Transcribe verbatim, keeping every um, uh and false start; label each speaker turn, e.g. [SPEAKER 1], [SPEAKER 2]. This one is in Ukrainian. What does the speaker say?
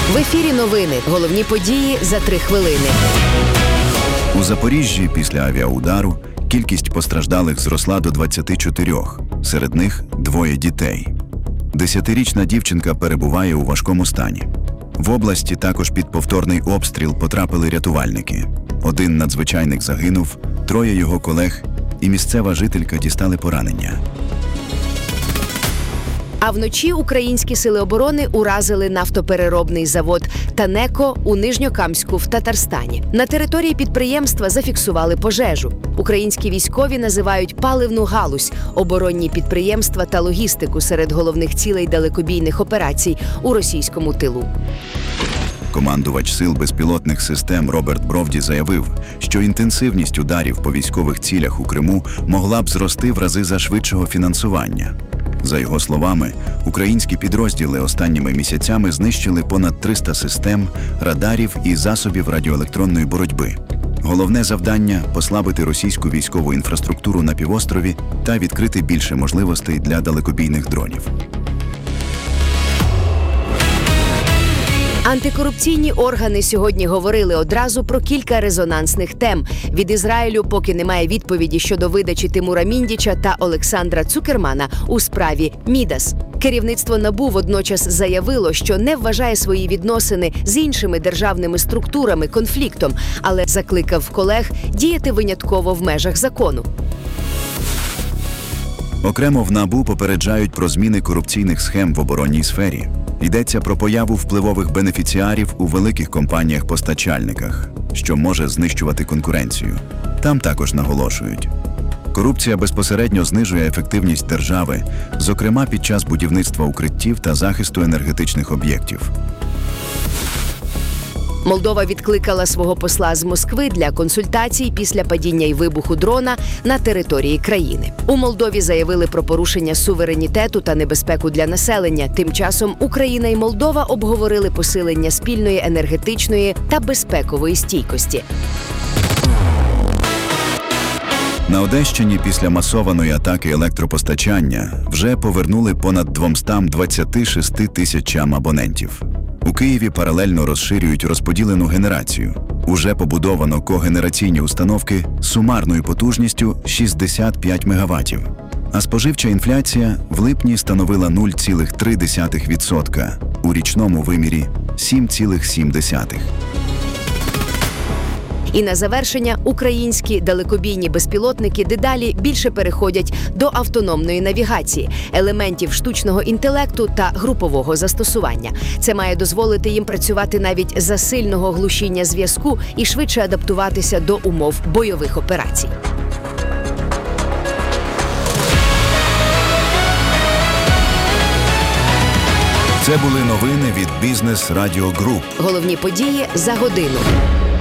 [SPEAKER 1] В ефірі новини. Головні події за три хвилини.
[SPEAKER 2] У Запоріжжі після авіаудару кількість постраждалих зросла до двадцяти чотирьох. Серед них двоє дітей. Десятирічна дівчинка перебуває у важкому стані. В області також під повторний обстріл потрапили рятувальники. Один надзвичайник загинув, троє його колег і місцева жителька дістали поранення.
[SPEAKER 1] А вночі українські сили оборони уразили нафтопереробний завод «Танеко» у Нижньокамську в Татарстані. На території підприємства зафіксували пожежу. Українські військові називають паливну галузь, оборонні підприємства та логістику серед головних цілей далекобійних операцій у російському тилу.
[SPEAKER 2] Командувач сил безпілотних систем Роберт Бровді заявив, що інтенсивність ударів по військових цілях у Криму могла б зрости в рази за швидшого фінансування. За його словами, українські підрозділи останніми місяцями знищили понад триста систем, радарів і засобів радіоелектронної боротьби. Головне завдання – послабити російську військову інфраструктуру на півострові та відкрити більше можливостей для далекобійних дронів.
[SPEAKER 1] Антикорупційні органи сьогодні говорили одразу про кілька резонансних тем. Від Ізраїлю поки немає відповіді щодо видачі Тимура Міндіча та Олександра Цукермана у справі Мідас. Керівництво НАБУ водночас заявило, що не вважає свої відносини з іншими державними структурами конфліктом, але закликав колег діяти винятково в межах закону.
[SPEAKER 2] Окремо в НАБУ попереджають про зміни корупційних схем в оборонній сфері. Йдеться про появу впливових бенефіціарів у великих компаніях-постачальниках, що може знищувати конкуренцію. Там також наголошують. Корупція безпосередньо знижує ефективність держави, зокрема під час будівництва укриттів та захисту енергетичних об'єктів.
[SPEAKER 1] Молдова відкликала свого посла з Москви для консультацій після падіння й вибуху дрона на території країни. У Молдові заявили про порушення суверенітету та небезпеку для населення. Тим часом Україна і Молдова обговорили посилення спільної енергетичної та безпекової стійкості.
[SPEAKER 2] На Одещині після масованої атаки електропостачання вже повернули понад двісті двадцять шість тисячам абонентів. У Києві паралельно розширюють розподілену генерацію. Уже побудовано когенераційні установки з сумарною потужністю шістдесят п'ять мегаваттів. А споживча інфляція в липні становила нуль цілих три десятих відсотка, у річному вимірі – сім цілих сім десятих.
[SPEAKER 1] І на завершення українські далекобійні безпілотники дедалі більше переходять до автономної навігації, елементів штучного інтелекту та групового застосування. Це має дозволити їм працювати навіть за сильного глушіння зв'язку і швидше адаптуватися до умов бойових операцій.
[SPEAKER 2] Це були новини від Бізнес Радіо Груп.
[SPEAKER 1] Головні події за годину.